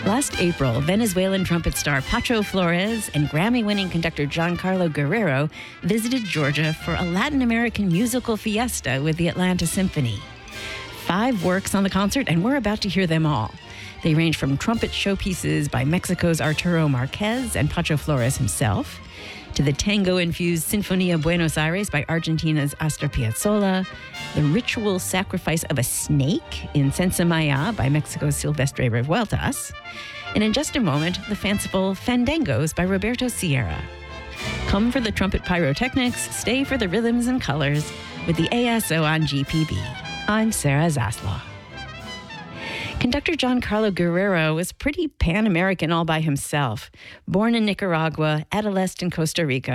Last April, Venezuelan trumpet star Pacho Flores and Grammy-winning conductor Giancarlo Guerrero visited Georgia for a Latin American musical fiesta with the Atlanta Symphony. 5 works on the concert, and we're about to hear them all. They range from trumpet showpieces by Mexico's Arturo Marquez and Pacho Flores himself, to the tango-infused Sinfonía Buenos Aires by Argentina's Astor Piazzolla, the ritual sacrifice of a snake in Sensamaya by Mexico's Silvestre Revueltas, and in just a moment, the fanciful Fandangos by Roberto Sierra. Come for the trumpet pyrotechnics, stay for the rhythms and colors with the ASO on GPB. I'm Sarah Zaslow. Conductor Giancarlo Guerrero was pretty Pan-American all by himself. Born in Nicaragua, adolesced in Costa Rica,